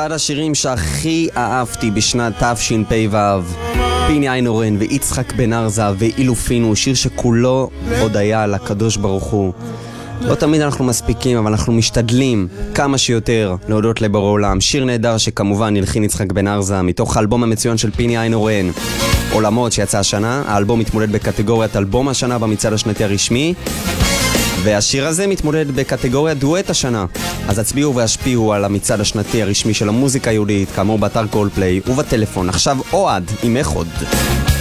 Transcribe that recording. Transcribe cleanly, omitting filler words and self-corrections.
אחד השירים שהכי אהבתי בשנת תשפ"ו, פיני איינהורן ויצחק בן ארזה ואילופינו, שיר שכולו הודיה לקדוש ברוך הוא. לא תמיד אנחנו מספיקים, אבל אנחנו משתדלים כמה שיותר להודות לבורא עולם. שיר נהדר שכמובן הלחין יצחק בן ארזה מתוך האלבום המצוין של פיני איינהורן, עולמות, שיצא השנה. האלבום מתמודד בקטגוריית אלבום השנה במצעד השנתי הרשמי, והשיר הזה מתמודד בקטגוריית דואט השנה. אז הצביעו והשפיעו על המצעד השנתי הרשמי של המוזיקה היהודית, כאמור באתר קולפליי ובטלפון. עכשיו אוהד עם אחד.